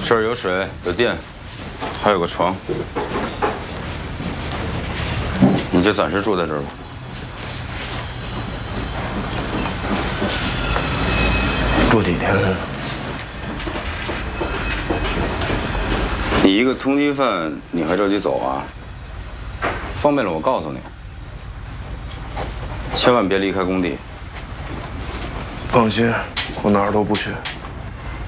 这儿有水，有电，还有个床，你就暂时住在这儿吧。 住几天？ 你一个通缉犯，你还着急走啊？方便了，我告诉你，千万别离开工地。 放心，我哪儿都不去。